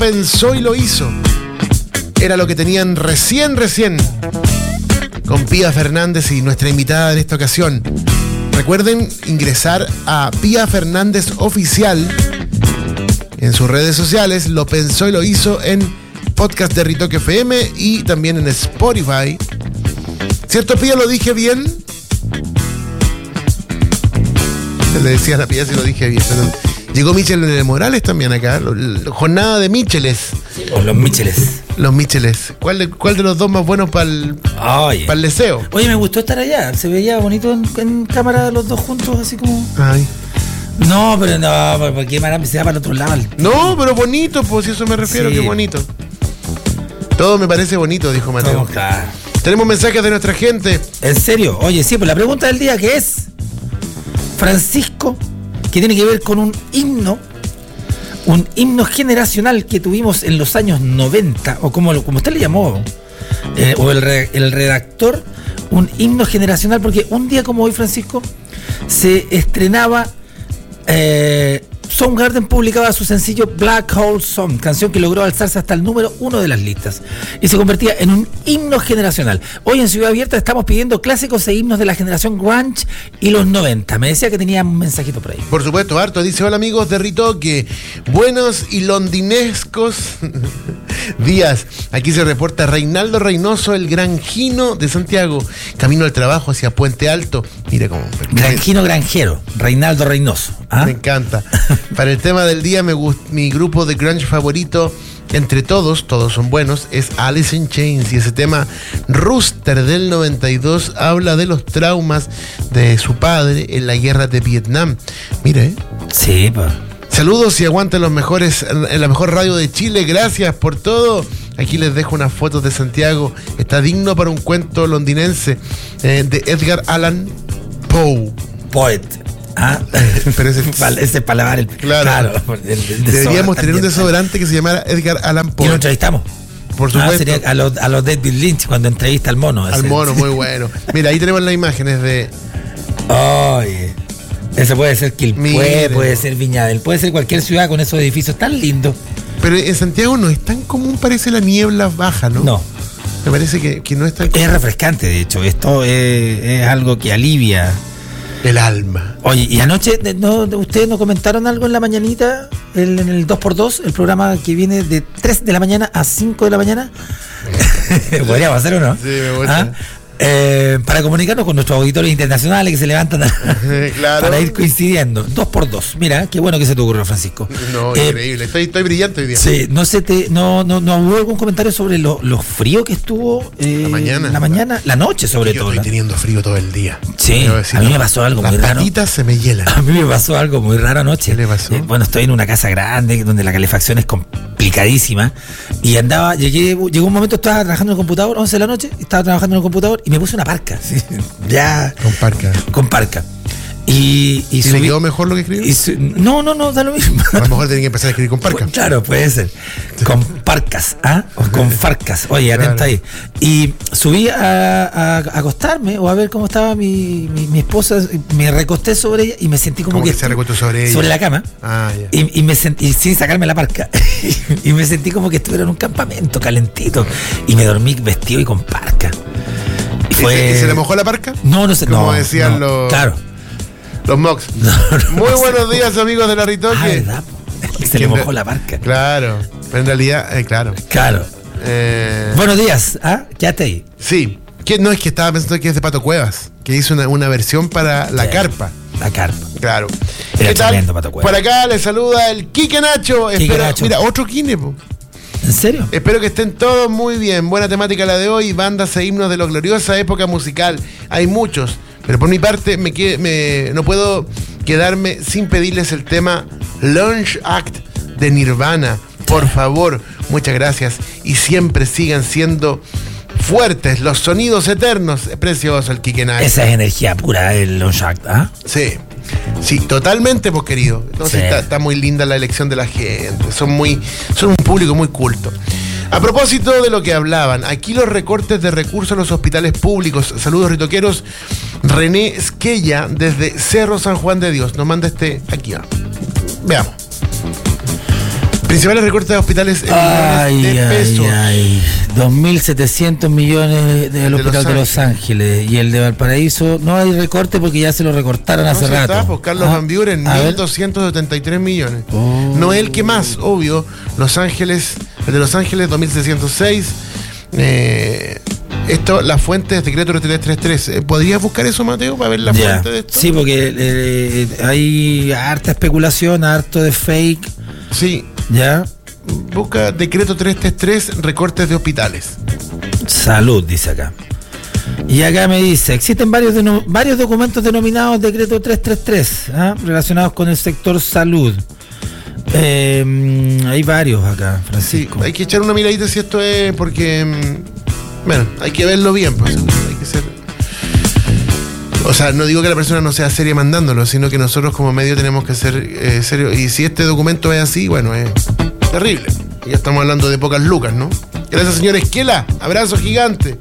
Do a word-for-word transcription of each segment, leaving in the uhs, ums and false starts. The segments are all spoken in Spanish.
pensó y lo hizo. Era lo que tenían recién, recién con Pía Fernández y nuestra invitada en esta ocasión. Recuerden ingresar a Pía Fernández Oficial en sus redes sociales. Lo pensó y lo hizo en podcast de Ritoque F M y también en Spotify. ¿Cierto, Pía? ¿Lo dije bien? Le decía a la Pía si lo dije bien. Llegó Michel Morales también acá. Jornada de Micheles. O los Micheles. Los Micheles. ¿Cuál de, cuál de los dos más buenos para el para el deseo? Oye, me gustó estar allá. Se veía bonito en, en cámara los dos juntos, así como. Ay. No, pero no, porque Marán se va para el otro lado. No, pero bonito, pues si eso me refiero, sí. Qué bonito. Todo me parece bonito, dijo Mateo. No, claro. Tenemos mensajes de nuestra gente. ¿En serio? Oye, sí, pues la pregunta del día que es Francisco, que tiene que ver con un himno, un himno generacional que tuvimos en los años noventa, o como, como usted le llamó, eh, o el, re, el redactor, un himno generacional, porque un día como hoy, Francisco, se estrenaba, eh, Soundgarden publicaba su sencillo Black Hole Song, canción que logró alzarse hasta el número uno de las listas y se convertía en un himno generacional. Hoy en Ciudad Abierta estamos pidiendo clásicos e himnos de la generación grunge y los noventa. Me decía que tenía un mensajito por ahí. Por supuesto, harto. Dice: hola amigos de Ritoque, buenos y londinescos días. Aquí se reporta Reinaldo Reynoso, el granjino de Santiago, camino al trabajo hacia Puente Alto. Mira cómo... Granjino granjero, Reinaldo Reynoso. ¿Ah? Me encanta. Para el tema del día, me gust- mi grupo de grunge favorito, entre todos, todos son buenos, es Alice in Chains. Y ese tema, Rooster del noventa y dos, habla de los traumas de su padre en la guerra de Vietnam. Mire, ¿eh? Sí, pues. Saludos y aguanten los mejores, en la mejor radio de Chile. Gracias por todo. Aquí les dejo unas fotos de Santiago. Está digno para un cuento londinense eh, de Edgar Allan Poe. Poet. Ah, pero ese, ese es para lavar el... Claro, claro el, el deberíamos tener un desodorante que se llamara Edgar Allan Poe. Y lo entrevistamos. Por supuesto. Ah, sería a los a los David Lynch cuando entrevista al mono. Al ese. mono, muy bueno. Mira, ahí tenemos las imágenes de... Oye, eso puede ser Quilpué, puede ser Viña del, puede ser cualquier ciudad con esos edificios tan lindos. Pero en Santiago no es tan común, parece, la niebla baja, ¿no? No. Me parece que, que no es tan común. Es refrescante, de hecho. Esto es, es algo que alivia el alma. Oye, y anoche, ¿no, ¿ustedes no comentaron algo en la mañanita, el, en el dos por dos, el programa que viene de tres de la mañana a cinco de la mañana? Podríamos hacer uno. Sí, me gusta. ¿Ah? Eh, para comunicarnos con nuestros auditores internacionales que se levantan a, claro. para ir coincidiendo. Dos por dos. Mira, qué bueno que se te ocurrió, Francisco. No, eh, increíble. Estoy, estoy brillante hoy día. Sí, no sé, te, no, no, no hubo algún comentario sobre lo, lo frío que estuvo eh, la mañana. La mañana, la noche sobre yo todo. Estoy la... teniendo frío todo el día. Sí, decir, a mí me pasó algo muy raro. Las patitas se me hielan. A mí me pasó algo muy raro anoche. ¿Qué le pasó? Eh, bueno, estoy en una casa grande donde la calefacción es complicadísima y andaba, llegué, llegó un momento, estaba trabajando en el computador, once de la noche, estaba trabajando en el computador y me puse una parca. ¿Sí? Ya. Con parca. Con parca. Y, y, ¿Y subí, le quedó mejor lo que escribió? Su, no, no, no, da lo mismo. A lo mejor tenía que empezar a escribir con parca. Pues, claro, puede ser. Con parcas, ¿ah? O con farcas. Oye, atento claro. ahí. Y subí a, a, a acostarme o a ver cómo estaba mi, mi, mi esposa. Me recosté sobre ella y me sentí como ¿Cómo que. que se recostó sobre ella? Sobre la cama. Ah, ya. Y, y me sentí, y sin sacarme la parca. Y me sentí como que estuviera en un campamento calentito. Y me dormí vestido y con parca. ¿Y, fue... ¿Y se le mojó la parca? No, no sé. Como no, decían no, los. Claro. Los mocks. No, no, Muy no buenos sé. días, amigos de la Ritoque. Ah, ¿verdad? Se le mojó la barca. Claro. Pero en realidad, eh, claro. Claro. Eh... Buenos días. ¿Ah? Quédate ahí. Sí. Que, no, es que estaba pensando que es de Pato Cuevas, que hizo una, una versión para la sí, carpa. La carpa. Claro. Era ¿Qué tal? Pato Cuevas. Por acá les saluda el Quique Nacho. Quique Espero, Nacho. Mira, otro Kine, po. ¿En serio? Espero que estén todos muy bien. Buena temática la de hoy. Bandas e himnos de la gloriosa época musical. Hay muchos. Pero por mi parte, me, me no puedo quedarme sin pedirles el tema Launch Act de Nirvana. Por favor, muchas gracias. Y siempre sigan siendo fuertes los sonidos eternos. Es precioso el Quique Nacho. Esa es energía pura, el Launch Act, ¿ah? Sí. Sí, totalmente, pues querido. Entonces sí. está, está muy linda la elección de la gente. Son muy, son un público muy culto. A propósito de lo que hablaban, aquí los recortes de recursos a los hospitales públicos. Saludos ritoqueros. René Esquella desde Cerro San Juan de Dios. Nos manda este aquí. ¿no? Veamos. Principales recortes de hospitales en Ay, millones de pesos. ay, ay. dos mil setecientos millones del De hospital Los de Los Ángeles. Y el de Valparaíso no hay recorte porque ya se lo recortaron No hace se rato. está, pues Carlos Ah, Van Buren, a ver. mil doscientos setenta y tres millones. Oh. No el que más, obvio. Los Ángeles, el de Los Ángeles, dos mil seiscientos seis. Eh, esto, la fuente es decreto trescientos treinta y tres. Eh, ¿Podrías buscar eso, Mateo, para ver la Ya. fuente de esto? Sí, porque eh, hay harta especulación, harto de fake. Sí. ¿Ya? Busca decreto trescientos treinta y tres, recortes de hospitales. Salud, dice acá. Y acá me dice, existen varios, deno- varios documentos denominados decreto trescientos treinta y tres, ¿ah? relacionados con el sector salud. Eh, hay varios acá, Sí, Francisco. hay que echar una miradita si esto es porque... mm, Bueno, hay que verlo bien, pues. Hay que ser... O sea, no digo que la persona no sea seria mandándolo, sino que nosotros como medio tenemos que ser eh, serios. Y si este documento es así, bueno, es terrible. Ya estamos hablando de pocas lucas, ¿no? Gracias, señor Esquela. Abrazo gigante.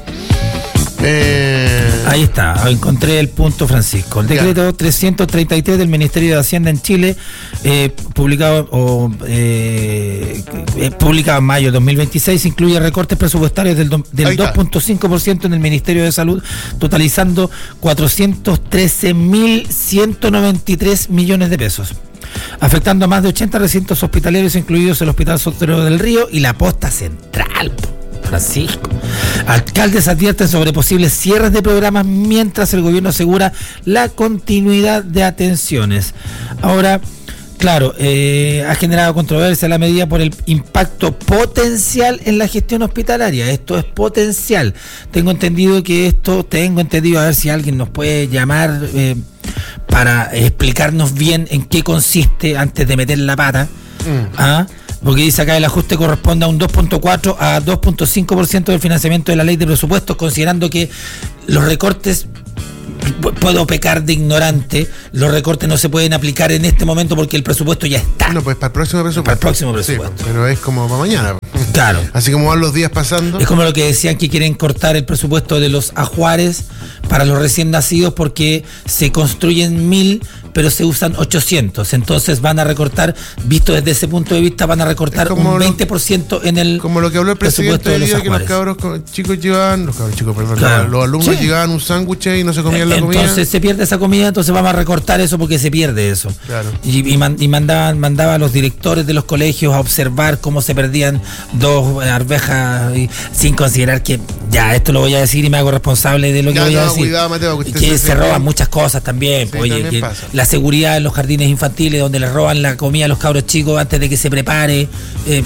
Eh, Ahí está, encontré el punto, Francisco. El decreto trescientos treinta y tres del Ministerio de Hacienda en Chile, eh, publicado o eh, eh, publicado en mayo de dos mil veintiséis, incluye recortes presupuestarios del, do- Ahí del está. dos punto cinco por ciento en el Ministerio de Salud, totalizando cuatrocientos trece mil ciento noventa y tres millones de pesos, afectando a más de ochenta recintos hospitalarios, incluidos el Hospital Sotero del Río y la Posta Central. Francisco. Alcaldes advierten sobre posibles cierres de programas mientras el gobierno asegura la continuidad de atenciones. Ahora, claro, eh, ha generado controversia la medida por el impacto potencial en la gestión hospitalaria. Esto es potencial. Tengo entendido que esto, tengo entendido, a ver si alguien nos puede llamar eh, para explicarnos bien en qué consiste antes de meter la pata. mm. ¿Ah? Porque dice acá el ajuste corresponde a un dos punto cuatro a dos punto cinco por ciento del financiamiento de la ley de presupuestos, considerando que los recortes, pu- puedo pecar de ignorante, los recortes no se pueden aplicar en este momento porque el presupuesto ya está. No, pues para el próximo presupuesto. Para el próximo Sí, presupuesto. pero es como para mañana. Claro. Así como van los días pasando. Es como lo que decían que quieren cortar el presupuesto de los ajuares para los recién nacidos porque se construyen mil, pero se usan ochocientos. Entonces van a recortar, visto desde ese punto de vista, van a recortar Es como un lo- veinte por ciento en el Como lo que habló el presidente presupuesto de hoy los día, que los ajuares. cabros co- chicos llevaban, los cabros chicos, perdón, Claro. los alumnos Sí. llevaban un sándwich y no se comían la comida. Entonces se pierde esa comida, entonces vamos a recortar eso porque se pierde eso. Claro. Y, y, man- y mandaban, mandaba a los directores de los colegios a observar cómo se perdían dos eh, arvejas, y- sin considerar que, ya, esto lo voy a decir y me hago responsable de lo que Ya, voy a no, decir. cuidado, Mateo, que Y usted que se- se roban muchas cosas también. Sí, Oye, también que pasa. la seguridad en los jardines infantiles donde les roban la comida a los cabros chicos antes de que se prepare. eh,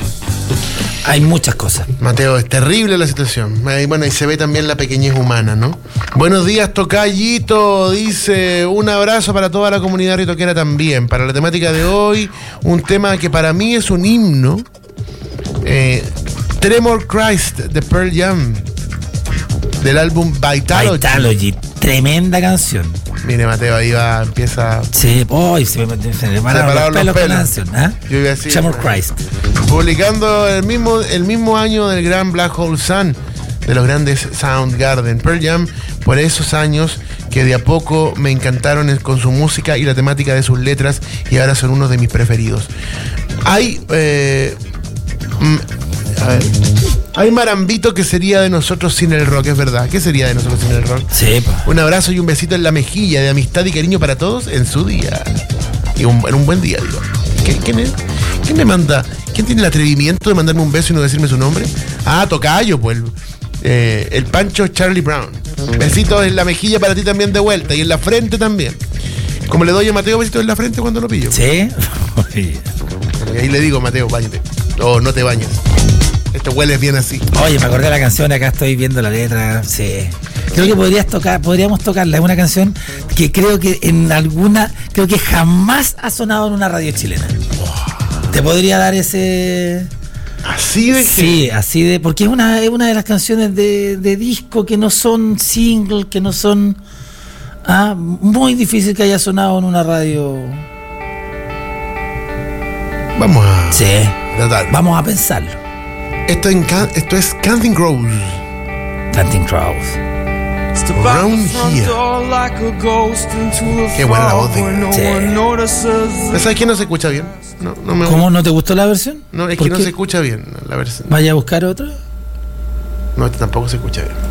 hay muchas cosas. Mateo, es terrible la situación. Ahí, bueno, y se ve también la pequeñez humana, ¿no? Buenos días, Tocayito. Dice, un abrazo para toda la comunidad ritoquera también. Para la temática de hoy, un tema que para mí es un himno. Eh, Tremor Christ de Pearl Jam, del álbum Vitalogy. Vitalogy, tremenda canción. Mire, Mateo, ahí va, empieza... Sí, hoy se me, se me pararon pararon los los pelos con la pelos. canción. ¿Ah? Yo iba a decir- Tremor Christ. Publicando el mismo, el mismo año del gran Black Hole Sun, de los grandes Soundgarden. Pearl Jam, por esos años que de a poco me encantaron en- con su música y la temática de sus letras, y ahora son unos de mis preferidos. Hay... eh, mm, a ver, hay marambito que sería de nosotros sin el rock, es verdad. ¿Qué sería de nosotros sin el rock? Sí, po. Un abrazo y un besito en la mejilla de amistad y cariño para todos en su día. Y un, en un buen día, digo. ¿Qué- ¿Quién es? ¿Quién me manda? ¿Quién tiene el atrevimiento de mandarme un beso y no decirme su nombre? Ah, Tocayo, pues. Eh, el Pancho Charlie Brown. Besitos en la mejilla para ti también de vuelta y en la frente también. Como le doy a Mateo besitos en la frente cuando lo pillo. Sí. Y ahí le digo, Mateo, báñate. O no te bañes. Esto huele bien así. Oye, me acordé de la canción, acá estoy viendo la letra. Sí. Creo que podrías tocar, podríamos tocarla. Es una canción que creo que en alguna, creo que jamás ha sonado en una radio chilena. Te podría dar ese. Así de Sí, así de. Porque es una, es una de las canciones de, de disco que no son single, que no son. Ah, muy difícil que haya sonado en una radio. Vamos a Sí. tratar. Vamos a pensarlo. Esto, en Can- esto es Counting Crows. Counting Crows. Around here. Qué buena la voz de... Sí. ¿Sabes quién no se escucha bien? No, no me ¿Cómo no te gustó la versión? No, es ¿Por que no qué? se escucha bien la versión. ¿Vaya a buscar otra? No, esta tampoco se escucha bien.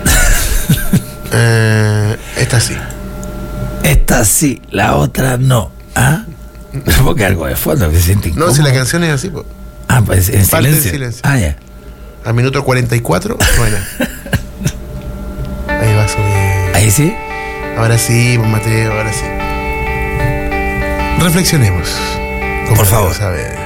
eh, esta sí. Esta sí, la otra no. ¿Ah? Porque algo de fondo que se siente No, incómodo. si la canción es así, pues. Ah, pues en Parte en silencio. silencio. Ah, ya. A minuto cuarenta y cuatro, bueno. Ahí va subiendo. Ahí sí. Ahora sí, pues, Mateo, ahora sí. Reflexionemos. Por favor. A ver.